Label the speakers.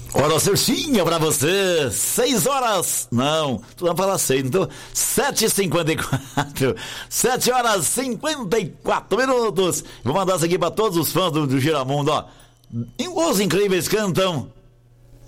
Speaker 1: Hora certinha pra você, 6 horas, não, tu vai falar 6, então 7h54, 7 horas 54 minutos. Vou mandar isso aqui pra todos os fãs do Giramundo, ó. Os Incríveis cantam